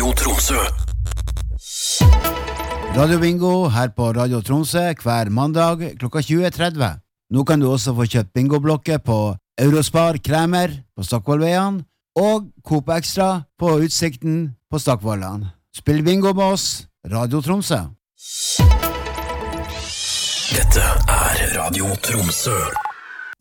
Radio Tromsø. Radio Bingo her på Radio Tromsø hver mandag klokka 20:30. Nå kan du også få kjøpt bingoblokker på Eurospar Kremer på Stockvollveien og Coop Extra på Utsikten på Stockvollan. Spill bingo med oss, Radio Tromsø. Dette er Radio Tromsø.